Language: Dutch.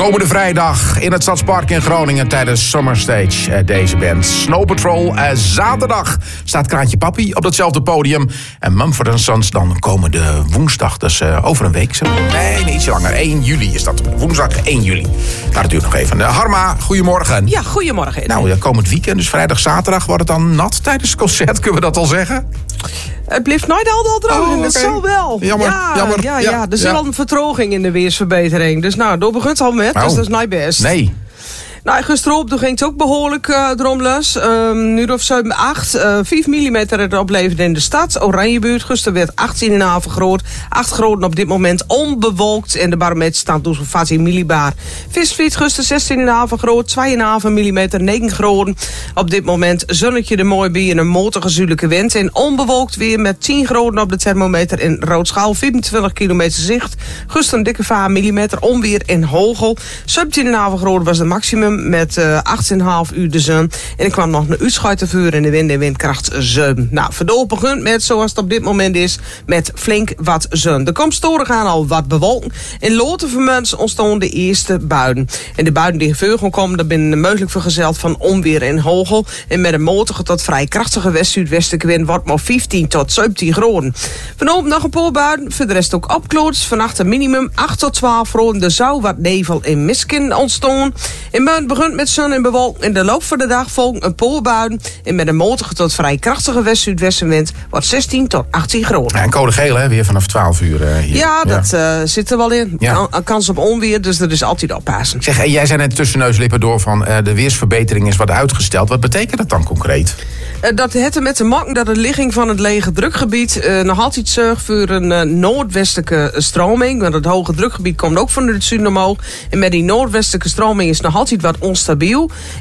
Komende vrijdag in het Stadspark in Groningen tijdens Summer Stage. Deze band Snow Patrol. Zaterdag staat Kraantje Papi op datzelfde podium. En Mumford & Sons dan komende woensdag. Dus over een week. Nee, ietsje langer. 1 juli is dat. Woensdag 1 juli. Maar natuurlijk nog even. Harma, goedemorgen. Ja, goedemorgen. Nou, komend weekend, dus vrijdag, zaterdag, wordt het dan nat tijdens het concert. Kunnen we dat al zeggen? Het blijft nooit al droog en dat zal wel. Jammer. Ja. Er zit al een vertroging in de weersverbetering. Dus nou, door begint al met, dus dat is niet best. Nee. Nou, gisterop ging het ook behoorlijk dromles. Nu of 7, 8. 5 mm het opleverd in de stad. Oranjebuurt. Gisteren werd 18,5 groot. 8 groot op dit moment onbewolkt. En de barometer staat dus vast in millibar. Visvliet gisteren 16,5 groot. 2,5 mm, 9 groot. Op dit moment zonnetje er mooi bij en een motorige zuidelijke wind. En onbewolkt weer met 10 groot op de thermometer in Roodschaal. 24 kilometer zicht. Gisteren een dikke 5 mm. Onweer in Hogel. 17,5 groot was de maximum. Met 8,5 uur de zon. En er kwam nog een uitschuitenvuur in de wind en windkracht 7. Nou, verdoop begint met, zoals het op dit moment is, met flink wat zon. De komstoren gaan al wat bewolken. In Lotenvermuns ontstonden de eerste buien. En de buien die geveugel komen, dat binnen mogelijk vergezeld van onweer en hagel. En met een motorige tot vrij krachtige west-zuidwestelijke wind wordt maar 15 tot 17 graden. Vanavond nog een paar buien, voor de rest ook opkloots. Vannacht een minimum 8 tot 12 graden. Er zou wat nevel en misken ontstaan. In Munt begint met zon en bewolking. In de loop van de dag volgen een paar buien. En met een motorige tot vrij krachtige west-zuidwestenwind wordt 16 tot 18 graden. Ja, en code geel, hè, weer vanaf 12 uur hier. Ja, dat zit er wel in. Ja. Een kans op onweer, dus dat is altijd oppassen. Zeg, en jij zei net tussen neus lippen door van de weersverbetering is wat uitgesteld. Wat betekent dat dan concreet? Dat heeft er met te maken dat de ligging van het lege drukgebied nog altijd zorgt voor een noordwestelijke stroming. Want het hoge drukgebied komt ook van het zuiden omhoog. En met die noordwestelijke stroming is nog altijd wat onstabiel.